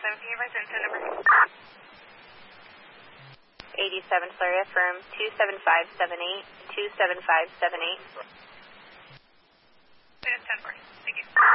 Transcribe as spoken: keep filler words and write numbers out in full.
eighty-seven, can you advise incident number? eighty-seven, sorry, affirm two seven five seven eight, two seven five seven eight. ten four, thank you.